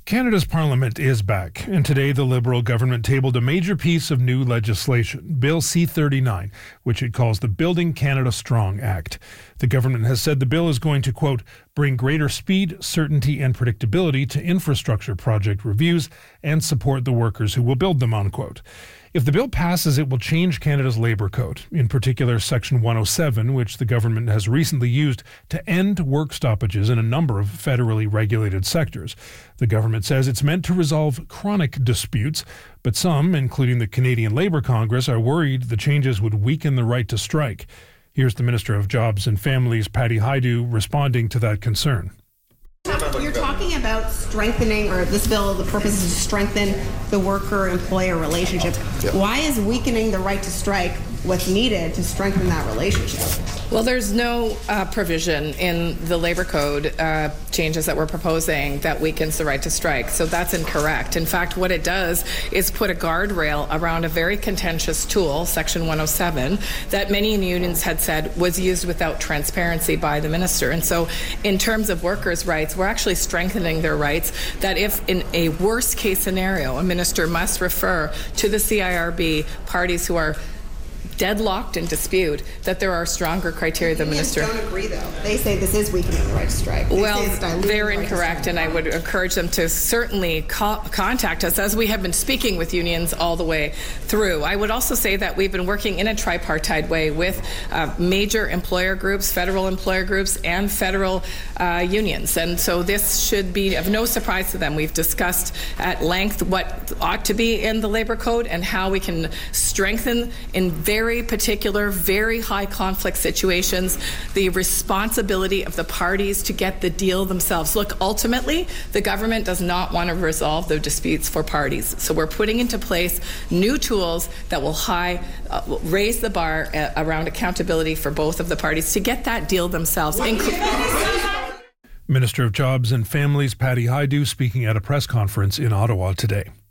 Canada's Parliament is back, and today the Liberal government tabled a major piece of new legislation, Bill C-39, which it calls the Building Canada Strong Act. The government has said the bill is going to, quote, bring greater speed, certainty and predictability to infrastructure project reviews and support the workers who will build them, unquote. If the bill passes, it will change Canada's Labour Code, in particular Section 107, which the government has recently used to end work stoppages in a number of federally regulated sectors. The government says it's meant to resolve chronic disputes, but some, including the Canadian Labour Congress, are worried the changes would weaken the right to strike. Here's the Minister of Jobs and Families, Patty Hajdu, responding to that concern. You're talking about strengthening, or this bill, the purpose is to strengthen the worker-employer relationship. Yep. Why is weakening the right to strike what's needed to strengthen that relationship? Well, there's no provision in the Labour Code changes that we're proposing that weakens the right to strike. So that's incorrect. In fact, what it does is put a guardrail around a very contentious tool, Section 107, that many unions had said was used without transparency by the minister. And so in terms of workers' rights, we're actually strengthening their rights, that if in a worst case scenario, a minister must refer to the CIRB parties who are deadlocked in dispute, that there are stronger criteria the minister... don't agree, though. They say this is weakening the right to strike. Well, they're incorrect, and I would encourage them to certainly contact us, as we have been speaking with unions all the way through. I would also say that we've been working in a tripartite way with major employer groups, federal employer groups, and federal unions, and so this should be of no surprise to them. We've discussed at length what ought to be in the Labour Code and how we can strengthen in very particular, very high conflict situations, the responsibility of the parties to get the deal themselves. Look, ultimately, the government does not want to resolve the disputes for parties. So we're putting into place new tools that will raise the bar around accountability for both of the parties to get that deal themselves. Minister of Jobs and Families Patty Hajdu speaking at a press conference in Ottawa today.